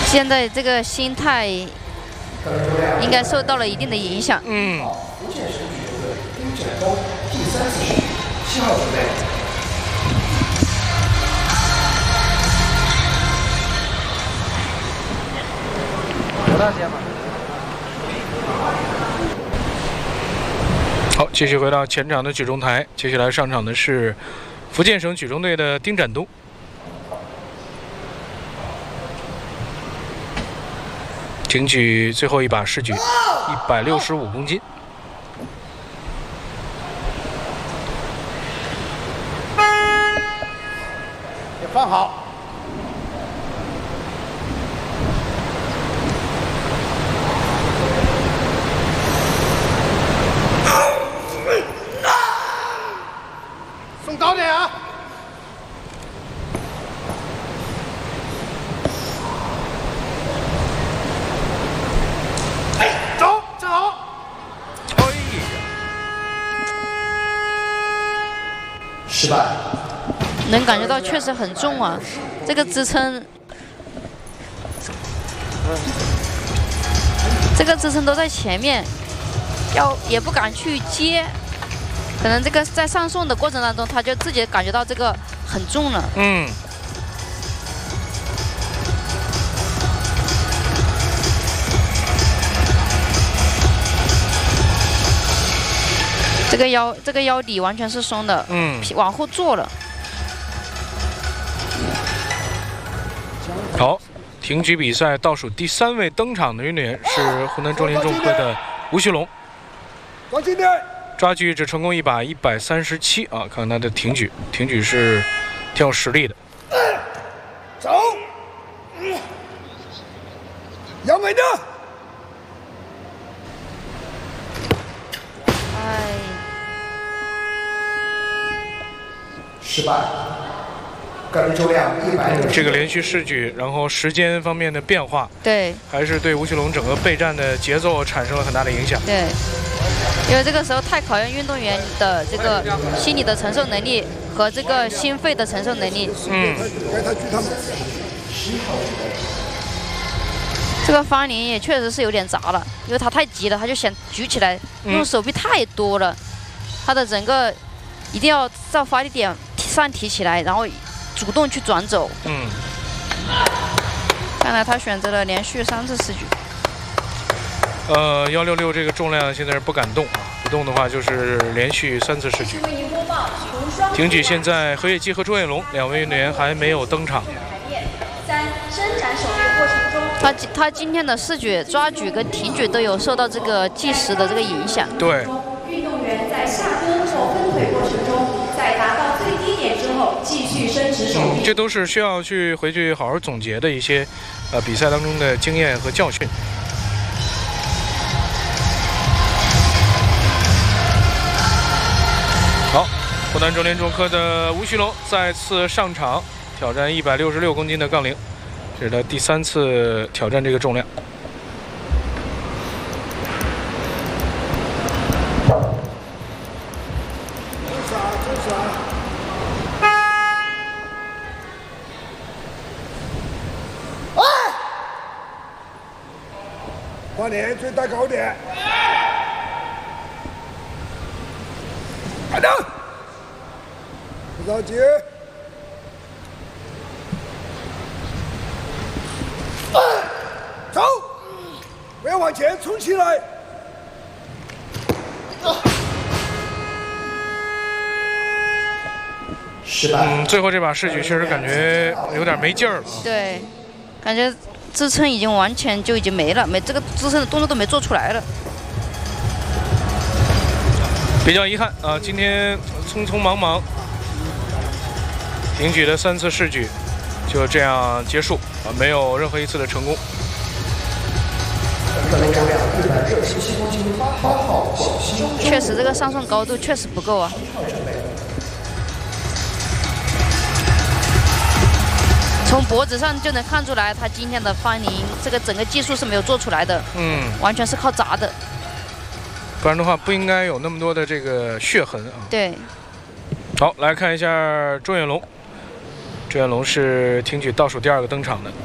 现在这个心态应该受到了一定的影响。 嗯。 福建省举重队丁展东第3次试7号准备。 多大肩膀？ 好，继续回到前场的举重台，接下来上场的是福建省举重队的丁展东。 挺举最后一把试举，165公斤。 也放好。送高点啊！ 走，站好。 哎呀， 失败。 能感觉到确实很重啊，这个支撑，这个支撑都在前面，也不敢去接，可能这个在上送的过程当中，他就自己感觉到这个很重了。 嗯。 这个腰底完全是松的，往后坐了。 好，挺举比赛倒数第3位登场的运动员是湖南中联重科的吴旭龙。 往近点。 抓举只成功一把137啊！看看他的挺举是挺有实力的。 走。杨伟的。 失败，个人重量160。 这个连续试举，然后时间方面的变化， 对， 还是对吴旭龙整个备战的节奏产生了很大的影响。 对，因为这个时候太考验运动员的这个心理的承受能力和这个心肺的承受能力。这个方林也确实是有点杂了，因为他太急了，他就想举起来，用手臂太多了，他的整个一定要在发力点上提起来，然后主动去转走。看来他选择了连续3次试举。 166这个重量现在是不敢动啊，不动的话就是连续3次试举。挺举现在何野基和周彦龙2位运动员还没有登场。 伸展手臂过程中， 他今天的试举、抓举跟挺举都有受到这个计时的这个影响。 对。 运动员在下蹲或分腿过程中，在达到最低点之后，继续伸直手臂。 这都是需要去回去好好总结的一些比赛当中的经验和教训。好，湖南中联重科的吴旭龙再次上场。 挑战166公斤的杠铃，这是他第3次挑战这个重量。 快点，最大高点。快点，不着急。 走，不要往前，冲起来！ 失败。 最后这把试举确实感觉有点没劲儿了。 对，感觉支撑已经完全就已经没了，这个支撑的动作都没做出来了。 比较遗憾啊，今天匆匆忙忙，挺举的3次试举就这样结束啊，没有任何一次的成功。 确实，这个上送高度确实不够啊。从脖子上就能看出来，他今天的翻林这个整个技术是没有做出来的，完全是靠砸的。 不然的话，不应该有那么多的这个血痕啊。 对。 好，来看一下周彦龙。周彦龙是挺举倒数第2个登场的。